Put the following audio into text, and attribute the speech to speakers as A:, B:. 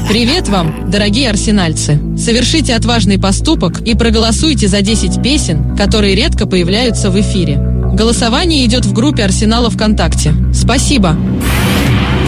A: Привет вам, дорогие арсенальцы! Совершите отважный поступок и проголосуйте за 10 песен, которые редко появляются в эфире. Голосование идет в группе Арсенала ВКонтакте. Спасибо!